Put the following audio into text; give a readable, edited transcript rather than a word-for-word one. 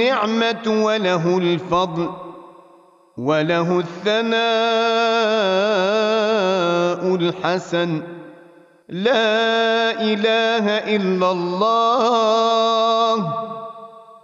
النعمة وله الفضل وله الثناء الحسن. لا إله إلا الله